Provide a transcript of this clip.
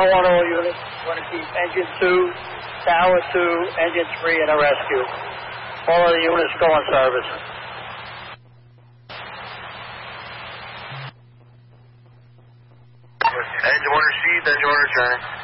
on all units. We're going to keep engine 2, tower 2, engine 3 in a rescue. All of the units go on service. Engine 1 received, engine 1 returning.